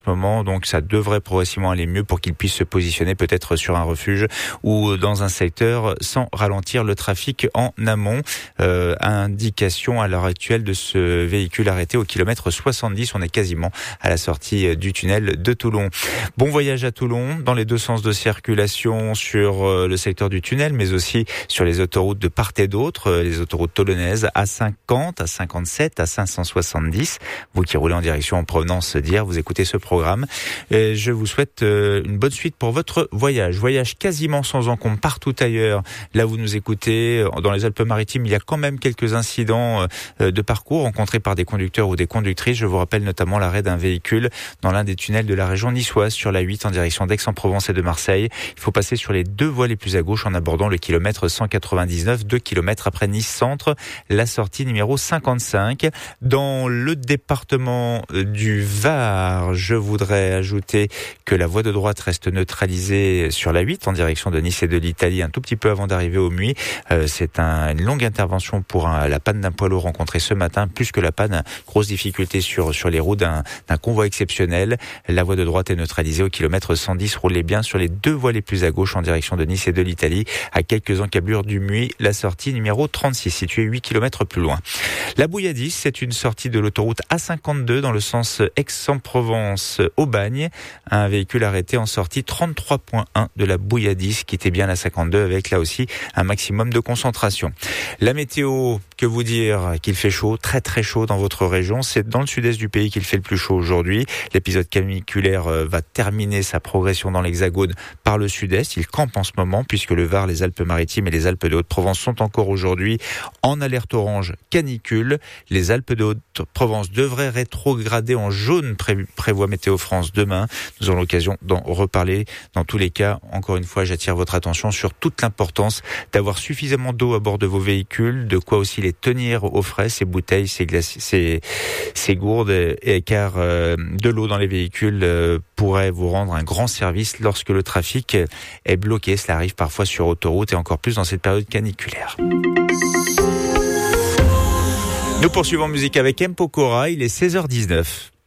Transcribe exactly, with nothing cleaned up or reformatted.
moment, donc ça devrait progressivement aller mieux pour qu'il puisse se positionner peut-être sur un refuge ou dans un secteur sans ralentir le trafic en amont. Euh, indication à l'heure actuelle de ce véhicule arrêté au kilomètre soixante-dix. On est quasiment à la sortie du tunnel de Toulon. Bon voyage à Toulon dans les deux sens de circulation sur le secteur du tunnel, mais aussi sur les autoroutes de part et d'autre, les autoroutes toulonnaises A cinquante, A cinquante-sept, A cinq cent soixante-dix. Vous qui roulez en direction en provenance d'Hyères, vous écoutez ce programme. Et je vous souhaite une bonne suite pour votre voyage. Voyage quasiment sans encombre partout ailleurs. Là, vous nous écoutez. Dans les Alpes-Maritimes, il y a quand même quelques incidents de parcours rencontrés par des conducteurs ou des conductrices. Je vous rappelle notamment l'arrêt d'un véhicule dans l'un des tunnels de la région niçoise sur la huit en direction d'Aix-en-Provence et de Marseille. Il faut passer sur les deux voies les plus à gauche en abordant le kilomètre cent quatre-vingt-dix-neuf, deux kilomètres après Nice Centre, la sortie numéro cinquante-cinq. Dans le département du Var, je voudrais ajouter que la voie de droite reste neutralisée sur la huit en direction de Nice et de l'Italie un tout petit peu avant d'arriver au Muy. Euh, c'est un, une longue intervention pour un, la panne d'un poids lourd rencontré ce matin, plus que la panne, grosse difficulté sur, sur les routes d'un, d'un convoi exceptionnel. La voie de droite est neutralisée au kilomètre cent dix. Roulez bien sur les deux voies les plus à gauche en direction de Nice et de l'Italie, à quelques encablures du Muy, la sortie numéro trente-six, située huit kilomètres plus loin. La Bouilladis, c'est une sortie de l'autoroute A cinquante-deux dans le sens Aix-en-Provence au Bagne. Un véhicule arrêté en sortie trente-trois point un de la Bouilladis, qui était bien la cinquante-deux avec là aussi un maximum de concentration. La météo, que vous dire qu'il fait chaud, très très chaud dans votre région. C'est dans le sud-est du pays qu'il fait le plus chaud aujourd'hui. L'épisode caniculaire va terminer sa progression dans l'Hexagone par le sud-est. Il campe en ce moment puisque le Var, les Alpes-Maritimes et les Alpes de Haute-Provence sont encore aujourd'hui en alerte orange canicule. Les Alpes de Haute-Provence devraient rétrograder en jaune, pré- prévoit Météo France demain. Nous aurons l'occasion d'en reparler. Dans tous les cas, encore une fois, j'attire votre attention sur toute l'importance d'avoir suffisamment d'eau à bord de vos véhicules, de quoi aussi les tenir au frais, ces bouteilles, ces, glaci- ces, ces gourdes, et car euh, de l'eau dans les véhicules euh, pourrait vous rendre un grand service lorsque le trafic est bloqué. Cela arrive parfois sur autoroute et encore plus dans cette période caniculaire. Nous poursuivons en musique avec M. Pokora, il est seize heures dix-neuf.